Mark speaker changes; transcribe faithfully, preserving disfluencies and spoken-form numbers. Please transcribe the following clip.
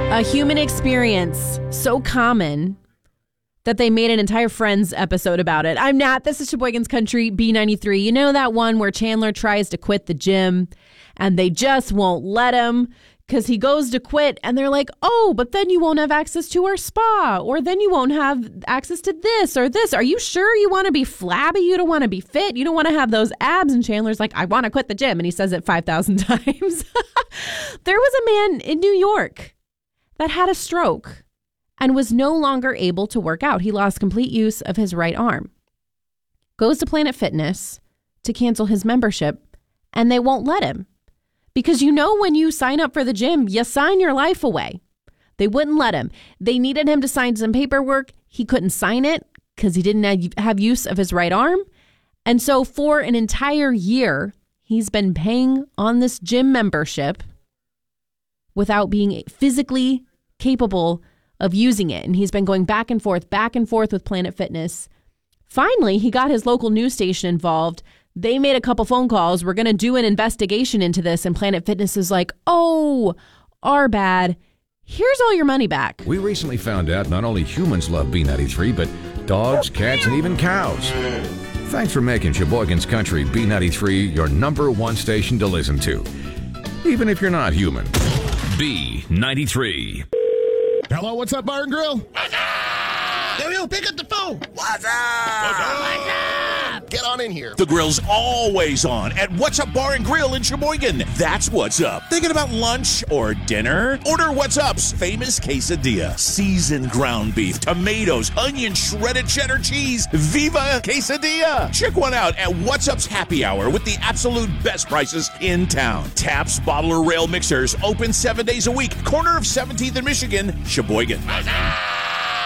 Speaker 1: A human experience so common that they made an entire Friends episode about it. I'm Nat. This is Sheboygan's Country B ninety-three. You know that one where Chandler tries to quit the gym and they just won't let him because he goes to quit and they're like, oh, but then you won't have access to our spa, or then you won't have access to this or this. Are you sure you want to be flabby? You don't want to be fit? You don't want to have those abs? And Chandler's like, I want to quit the gym. And he says it five thousand times. There was a man in New York that had a stroke and was no longer able to work out. He lost complete use of his right arm. Goes to Planet Fitness to cancel his membership, and they won't let him. Because you know when you sign up for the gym, you sign your life away. They wouldn't let him. They needed him to sign some paperwork. He couldn't sign it because he didn't have use of his right arm. And so for an entire year, he's been paying on this gym membership without being physically capable of using it. And he's been going back and forth, back and forth with Planet Fitness. Finally, he got his local news station involved. They made a couple phone calls. We're going to do an investigation into this. And Planet Fitness is like, oh, our bad. Here's all your money back.
Speaker 2: We recently found out not only humans love B ninety-three, but dogs, cats, and even cows. Thanks for making Sheboygan's Country B ninety-three your number one station to listen to, even if you're not human. B ninety-three.
Speaker 3: Hello, what's up, Bar and Grill?
Speaker 4: What's up?
Speaker 3: Yo, yo, pick up the phone.
Speaker 4: What's up? What's up? What's up?
Speaker 3: Get on in here.
Speaker 5: The grill's always on at What's Up Bar and Grill in Sheboygan. That's what's up. Thinking about lunch or dinner? Order What's Up's famous quesadilla. Seasoned ground beef, tomatoes, onion, shredded cheddar cheese. Viva Quesadilla! Check one out at What's Up's Happy Hour with the absolute best prices in town. Taps Bottle or Rail Mixers open seven days a week. Corner of seventeenth and Michigan, Sheboygan.
Speaker 4: What's up?